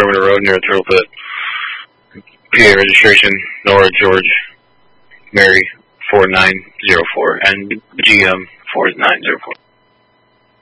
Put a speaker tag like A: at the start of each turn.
A: Perimeter Road near the Turtle Pit. PA registration, Nora George Mary 4904 and GM 4904.